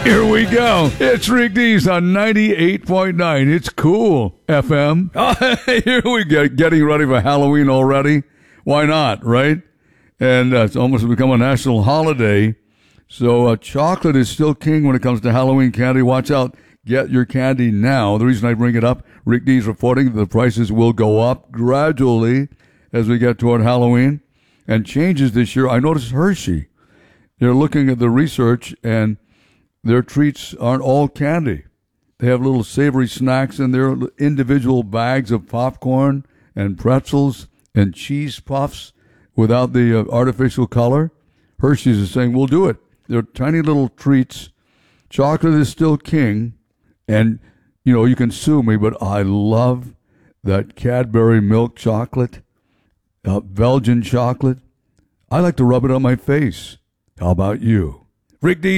Here we go. It's Rick Dees on 98.9. It's cool, FM. Here we go. Getting ready for Halloween already. Why not, right? And it's almost become a national holiday. So chocolate is still king when it comes to Halloween candy. Watch out. Get your candy now. The reason I bring it up, Rick Dees reporting that the prices will go up gradually as we get toward Halloween. And changes this year. I noticed Hershey. They're looking at the research, and their treats aren't all candy. They have little savory snacks in there, individual bags of popcorn and pretzels and cheese puffs without the artificial color. Hershey's is saying, we'll do it. They're tiny little treats. Chocolate is still king. And, you can sue me, but I love that Cadbury milk chocolate, Belgian chocolate. I like to rub it on my face. How about you? Rick D.